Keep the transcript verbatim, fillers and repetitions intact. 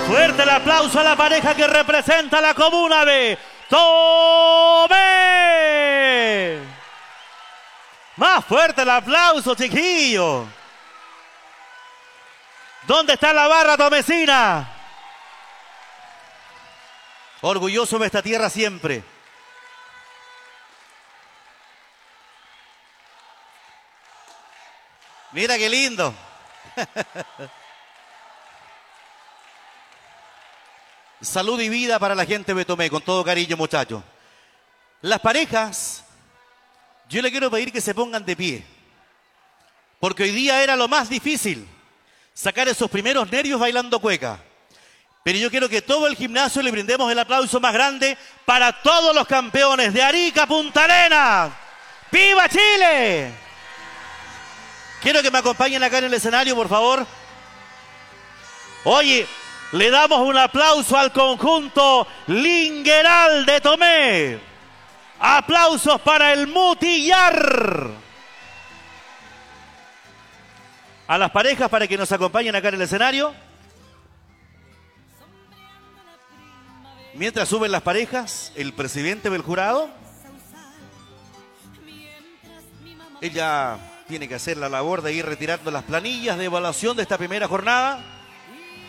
Fuerte el aplauso a la pareja que representa la comuna de Tomé. Más fuerte el aplauso, chiquillo. ¿Dónde está la barra tomecina? Orgulloso de esta tierra siempre. Mira qué lindo. Salud y vida para la gente de Tomé, con todo cariño, muchachos. Las parejas, yo le quiero pedir que se pongan de pie, porque hoy día era lo más difícil, sacar esos primeros nervios bailando cueca. Pero yo quiero que todo el gimnasio le brindemos el aplauso más grande para todos los campeones de Arica, Punta Arenas. ¡Viva Chile! Quiero que me acompañen acá en el escenario, por favor. Oye, le damos un aplauso al conjunto Lingueral de Tomé. Aplausos para el Mutillar. A las parejas para que nos acompañen acá en el escenario. Mientras suben las parejas, el presidente del jurado, ella tiene que hacer la labor de ir retirando las planillas de evaluación de esta primera jornada.